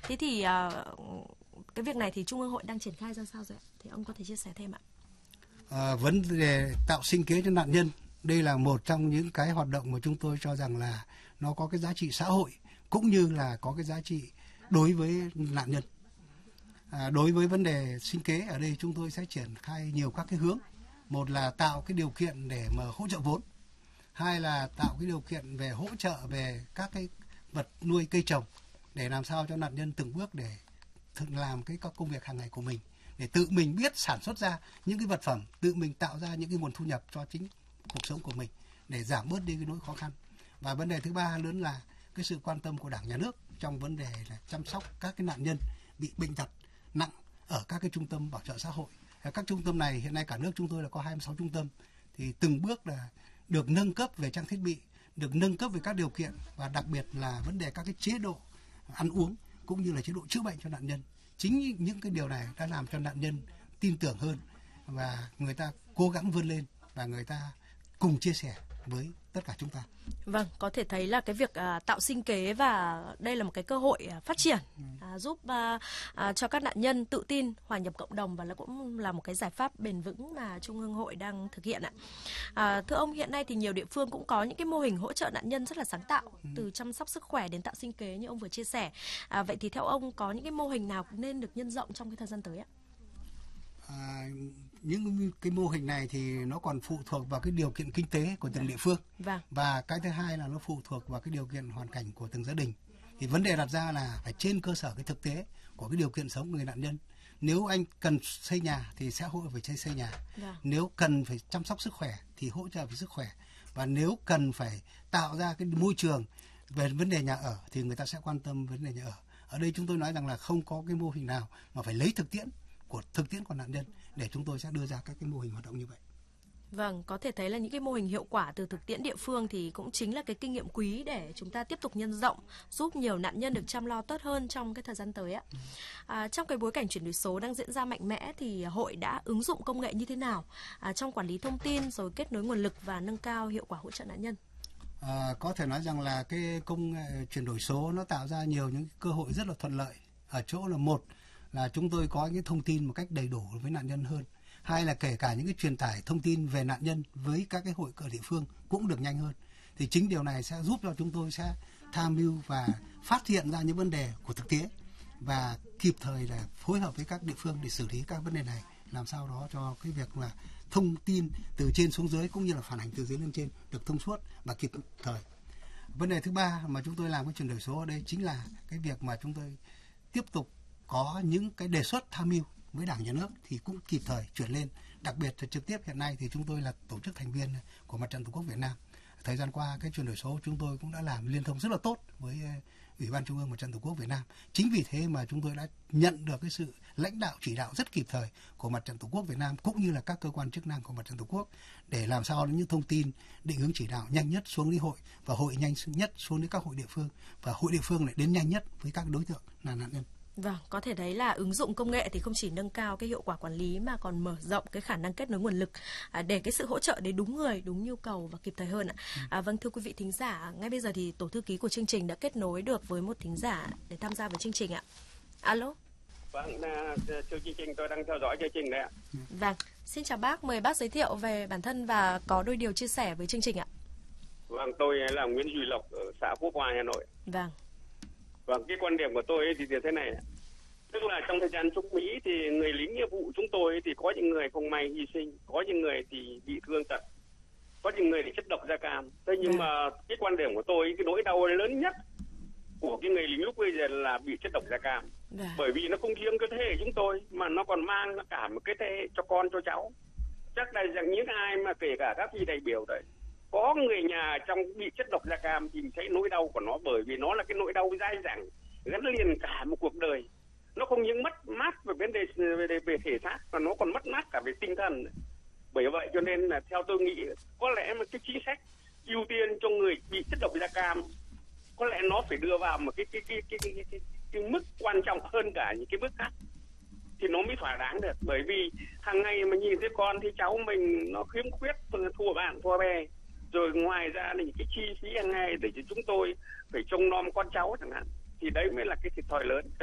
Thế thì cái việc này thì Trung ương Hội đang triển khai ra sao rồi ạ? Thì ông có thể chia sẻ thêm ạ? Vấn đề tạo sinh kế cho nạn nhân, đây là một trong những cái hoạt động mà chúng tôi cho rằng là nó có cái giá trị xã hội cũng như là có cái giá trị đối với nạn nhân. Đối với vấn đề sinh kế ở đây chúng tôi sẽ triển khai nhiều các cái hướng. Một là tạo cái điều kiện để mà hỗ trợ vốn. Hai là tạo cái điều kiện về hỗ trợ về các cái vật nuôi cây trồng để làm sao cho nạn nhân từng bước để làm các công việc hàng ngày của mình, để tự mình biết sản xuất ra những cái vật phẩm, tự mình tạo ra những cái nguồn thu nhập cho chính cuộc sống của mình để giảm bớt đi cái nỗi khó khăn. Và vấn đề thứ ba lớn là cái sự quan tâm của Đảng, Nhà nước trong vấn đề là chăm sóc các cái nạn nhân bị bệnh tật nặng ở các cái trung tâm bảo trợ xã hội. Các trung tâm này hiện nay cả nước chúng tôi là có 26 trung tâm, thì từng bước là được nâng cấp về trang thiết bị, được nâng cấp về các điều kiện, và đặc biệt là vấn đề các cái chế độ ăn uống cũng như là chế độ chữa bệnh cho nạn nhân. Chính những cái điều này đã làm cho nạn nhân tin tưởng hơn và người ta cố gắng vươn lên và người ta cùng chia sẻ với tất cả chúng ta. Vâng, có thể thấy là cái việc tạo sinh kế và đây là một cái cơ hội phát triển giúp cho các nạn nhân tự tin hòa nhập cộng đồng, và cũng là một cái giải pháp bền vững mà Trung ương Hội đang thực hiện ạ. Thưa ông, hiện nay thì nhiều địa phương cũng có những cái mô hình hỗ trợ nạn nhân rất là sáng tạo, từ chăm sóc sức khỏe đến tạo sinh kế như ông vừa chia sẻ. Vậy thì theo ông có những cái mô hình nào nên được nhân rộng trong cái thời gian tới ạ? Những cái mô hình này thì nó còn phụ thuộc vào cái điều kiện kinh tế của từng địa phương. Và cái thứ hai là nó phụ thuộc vào cái điều kiện hoàn cảnh của từng gia đình. Thì vấn đề đặt ra là phải trên cơ sở cái thực tế của cái điều kiện sống của người nạn nhân. Nếu anh cần xây nhà thì sẽ hỗ trợ về xây nhà. Nếu cần phải chăm sóc sức khỏe thì hỗ trợ về sức khỏe. Và nếu cần phải tạo ra cái môi trường về vấn đề nhà ở thì người ta sẽ quan tâm vấn đề nhà ở. Ở đây chúng tôi nói rằng là không có cái mô hình nào mà phải lấy thực tiễn của nạn nhân để chúng tôi sẽ đưa ra các cái mô hình hoạt động như vậy. Vâng, có thể thấy là những cái mô hình hiệu quả từ thực tiễn địa phương thì cũng chính là cái kinh nghiệm quý để chúng ta tiếp tục nhân rộng, giúp nhiều nạn nhân được chăm lo tốt hơn trong cái thời gian tới ạ. Trong cái bối cảnh chuyển đổi số đang diễn ra mạnh mẽ thì hội đã ứng dụng công nghệ như thế nào trong quản lý thông tin, rồi kết nối nguồn lực và nâng cao hiệu quả hỗ trợ nạn nhân? Có thể nói rằng là cái công nghệ chuyển đổi số nó tạo ra nhiều những cơ hội rất là thuận lợi ở chỗ là một là chúng tôi có những thông tin một cách đầy đủ với nạn nhân hơn. Hai là kể cả những cái truyền tải thông tin về nạn nhân với các cái hội ở địa phương cũng được nhanh hơn. Thì chính điều này sẽ giúp cho chúng tôi sẽ tham mưu và phát hiện ra những vấn đề của thực tế và kịp thời là phối hợp với các địa phương để xử lý các vấn đề này, làm sao đó cho cái việc là thông tin từ trên xuống dưới cũng như là phản ánh từ dưới lên trên được thông suốt và kịp thời. Vấn đề thứ ba mà chúng tôi làm cái chuyển đổi số ở đây chính là cái việc mà chúng tôi tiếp tục có những cái đề xuất tham mưu với Đảng, Nhà nước thì cũng kịp thời chuyển lên. Đặc biệt là trực tiếp hiện nay thì chúng tôi là tổ chức thành viên của Mặt trận Tổ quốc Việt Nam. Thời gian qua cái chuyển đổi số chúng tôi cũng đã làm liên thông rất là tốt với Ủy ban Trung ương Mặt trận Tổ quốc Việt Nam. Chính vì thế mà chúng tôi đã nhận được cái sự lãnh đạo chỉ đạo rất kịp thời của Mặt trận Tổ quốc Việt Nam cũng như là các cơ quan chức năng của Mặt trận Tổ quốc để làm sao những thông tin định hướng chỉ đạo nhanh nhất xuống đến hội và hội nhanh nhất xuống đến các hội địa phương và hội địa phương lại đến nhanh nhất với các đối tượng là nạn nhân. Vâng, có thể thấy là ứng dụng công nghệ thì không chỉ nâng cao cái hiệu quả quản lý mà còn mở rộng cái khả năng kết nối nguồn lực để cái sự hỗ trợ đến đúng người, đúng nhu cầu và kịp thời hơn ạ. Vâng, thưa quý vị thính giả, ngay bây giờ thì tổ thư ký của chương trình đã kết nối được với một thính giả để tham gia vào chương trình ạ. Alo. Vâng, chương trình tôi đang theo dõi chương trình đấy ạ. Vâng, xin chào bác, mời bác giới thiệu về bản thân và có đôi điều chia sẻ với chương trình ạ. Vâng, tôi là Nguyễn Duy Lộc ở xã Quốc Oai, Hà Nội. Vâng, cái quan điểm của tôi thì như thế này, tức là trong thời gian chống Mỹ thì người lính nghĩa vụ chúng tôi thì có những người không may hy sinh, có những người thì bị thương tật, có những người thì chất độc da cam. Thế nhưng mà cái quan điểm của tôi, cái nỗi đau lớn nhất của cái người lính lúc bây giờ là bị chất độc da cam. Bởi vì nó không riêng cái thế hệ chúng tôi mà nó còn mang cả một cái thế hệ cho con cho cháu. Chắc là rằng những ai mà kể cả các vị đại biểu đấy có người nhà trong bị chất độc da cam thì thấy nỗi đau của nó, bởi vì nó là cái nỗi đau dai dẳng gắn liền cả một cuộc đời. Nó không những mất mát về vấn đề về thể xác mà nó còn mất mát cả về tinh thần. Bởi vậy cho nên là theo tôi nghĩ có lẽ một cái chính sách ưu tiên cho người bị chất độc da cam có lẽ nó phải đưa vào một cái mức quan trọng hơn cả những cái mức khác thì nó mới thỏa đáng được. Bởi vì hàng ngày mà nhìn thấy con thì cháu mình nó khiếm khuyết, thua bạn thua bè, rồi ngoài ra là những cái chi phí hàng ngày để cho chúng tôi phải trông nom con cháu chẳng hạn, thì đấy mới là cái thiệt thòi lớn.